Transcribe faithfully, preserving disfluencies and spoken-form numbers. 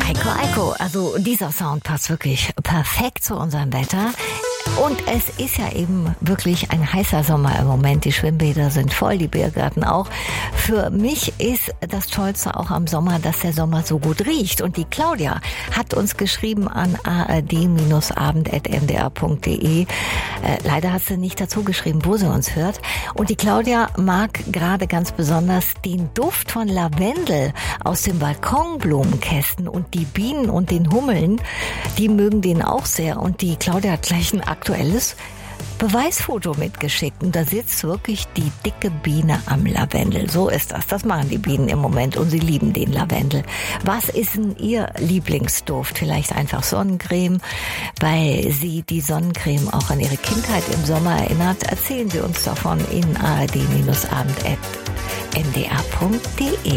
Eiko, Eiko, also dieser Sound passt wirklich perfekt zu unserem Wetter. Und es ist ja eben wirklich ein heißer Sommer im Moment. Die Schwimmbäder sind voll, die Biergärten auch. Für mich ist das Tollste auch am Sommer, dass der Sommer so gut riecht. Und die Claudia hat uns geschrieben an a r d abend at n d r punkt d e. Äh, leider hat sie nicht dazu geschrieben, wo sie uns hört. Und die Claudia mag gerade ganz besonders den Duft von Lavendel aus dem Balkonblumenkästen. Und die Bienen und den Hummeln, die mögen den auch sehr. Und die Claudia hat gleich ein aktuelles Beweisfoto mitgeschickt. Und da sitzt wirklich die dicke Biene am Lavendel. So ist das. Das machen die Bienen im Moment und sie lieben den Lavendel. Was ist denn Ihr Lieblingsduft? Vielleicht einfach Sonnencreme, weil Sie die Sonnencreme auch an Ihre Kindheit im Sommer erinnert. Erzählen Sie uns davon in a r d abend at n d r punkt d e.